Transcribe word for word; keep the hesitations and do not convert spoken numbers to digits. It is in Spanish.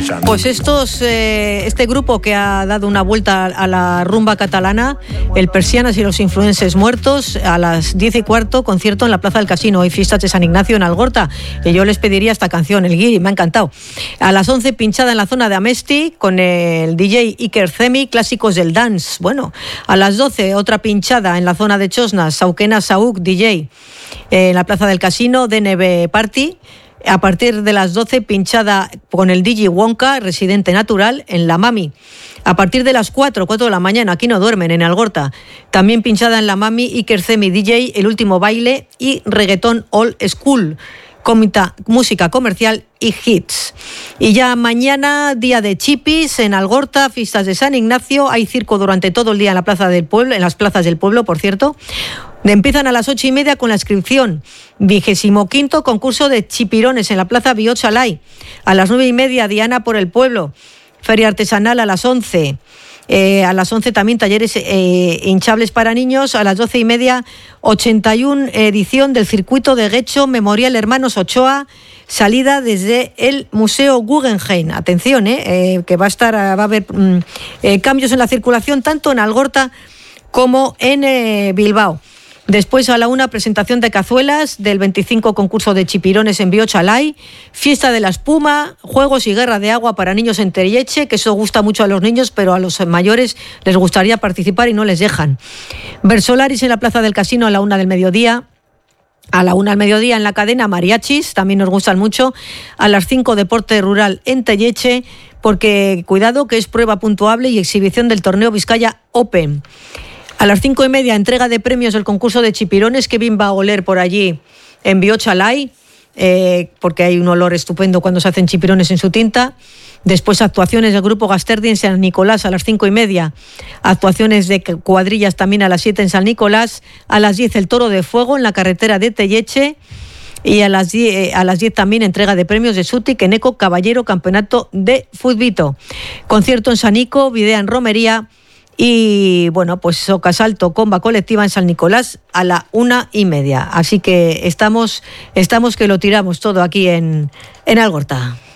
Pues estos, eh, este grupo que ha dado una vuelta a la rumba catalana, el Persianas y los Influencers Muertos, a las diez y cuarto, concierto en la Plaza del Casino, hoy fiestas de San Ignacio en Algorta, que yo les pediría esta canción, el Guiri, me ha encantado. A las once, pinchada en la zona de Amesti, con el D J Iker Zemi, clásicos del dance. Bueno, a las doce, otra pinchada en la zona de Chosnas, Sauquena Saúk, D J, eh, en la Plaza del Casino, D N B Party. A partir de las doce, pinchada con el D J Wonka, residente natural, en La Mami. A partir de las cuatro, cuatro de la mañana, aquí no duermen, en Algorta. También pinchada en La Mami, Iker Zemi, D J, El Último Baile y Reggaetón Old School. Comita, música comercial y hits. Y ya mañana, día de chipis en Algorta, fiestas de San Ignacio. Hay circo durante todo el día en la plaza del pueblo, en las plazas del pueblo, por cierto. Empiezan a las ocho y media con la inscripción. Vigésimo quinto concurso de chipirones en la plaza Biochalay. A las nueve y media, Diana por el pueblo. Feria artesanal a las once. Eh, a las once también talleres eh, hinchables para niños. A las doce y media, ochenta y una edición del circuito de Guecho Memorial Hermanos Ochoa. Salida desde el Museo Guggenheim. Atención, eh, eh, que va a estar, va a haber mm, eh, cambios en la circulación tanto en Algorta como en eh, Bilbao. Después a la una, presentación de cazuelas del veinticinco concurso de chipirones en Biochalay, fiesta de la espuma, juegos y guerra de agua para niños en Terieche, que eso gusta mucho a los niños, pero a los mayores les gustaría participar y no les dejan. Versolaris en la Plaza del Casino a la una del mediodía. A la una al mediodía en la cadena mariachis, también nos gustan mucho. A las cinco, deporte rural en Telleche, porque cuidado que es prueba puntuable y exhibición del torneo Vizcaya Open. A las cinco y media, entrega de premios del concurso de chipirones. Kevin va a oler por allí en Biochalay, eh, porque hay un olor estupendo cuando se hacen chipirones en su tinta. Después actuaciones del grupo Gasterdi en San Nicolás a las cinco y media. Actuaciones de cuadrillas también a las siete en San Nicolás. A las diez el Toro de Fuego en la carretera de Telleche. Y a las diez, a las diez también entrega de premios de Suti, Keneco, Caballero, Campeonato de Futbito. Concierto en Sanico, Videa en Romería. Y bueno, pues Socasalto, comba colectiva en San Nicolás a la una y media. Así que estamos, estamos que lo tiramos todo aquí en, en Algorta.